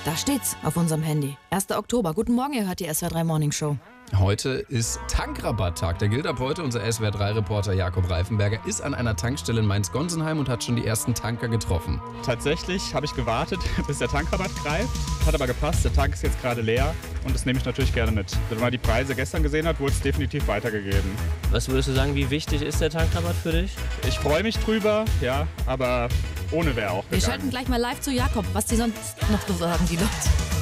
Da steht's auf unserem Handy. 1. Oktober. Guten Morgen, ihr hört die SWR3 Morning Show. Heute ist Tankrabatttag. Der gilt ab heute. Unser SWR3-Reporter Jakob Reifenberger ist an einer Tankstelle in Mainz-Gonsenheim und hat schon die ersten Tanker getroffen. Tatsächlich habe ich gewartet, bis der Tankrabatt greift. Hat aber gepasst, der Tank ist jetzt gerade leer und das nehme ich natürlich gerne mit. Wenn man die Preise gestern gesehen hat, wurde es definitiv weitergegeben. Was würdest du sagen, wie wichtig ist der Tankrabatt für dich? Ich freue mich drüber, ja, aber ohne wäre auch Wir gegangen. schalten gleich mal live zu Jakob, was die sonst noch so sagen, die Leute.